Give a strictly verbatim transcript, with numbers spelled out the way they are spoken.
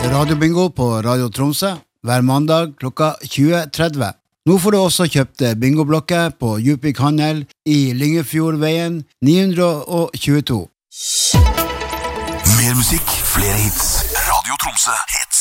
Radiobingo på Radio Tromsø hver mandag klokka tjue tretti. Nå får du også kjøpt bingoblokker på Djupvik Handel i Lyngefjordveien ni hundre tjueto. Mer musikk, flere hits. Radio Tromsø heter